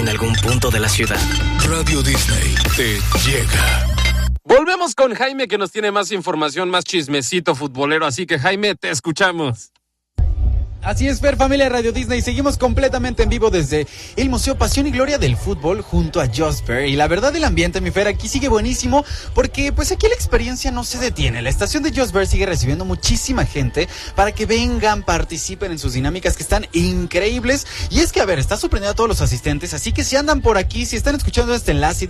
algún punto de la ciudad. Radio Disney te llega. Volvemos con Jaime, que nos tiene más información, más chismecito futbolero. Así que, Jaime, te escuchamos. Así es, Fer, familia de Radio Disney, seguimos completamente en vivo desde el Museo Pasión y Gloria del Fútbol junto a Josper, y la verdad el ambiente, mi Fer, aquí sigue buenísimo porque pues aquí la experiencia no se detiene. La estación de Josper sigue recibiendo muchísima gente para que vengan, participen en sus dinámicas que están increíbles, y es que a ver, está sorprendiendo a todos los asistentes, así que si andan por aquí, si están escuchando este enlace